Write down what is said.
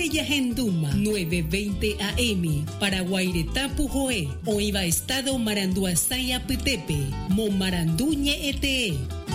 Huella Genduma, 9:20 AM, para Guairetá Pujoé, Oiva Estado Maranduazaya Pitepe, Momaranduñe ETE.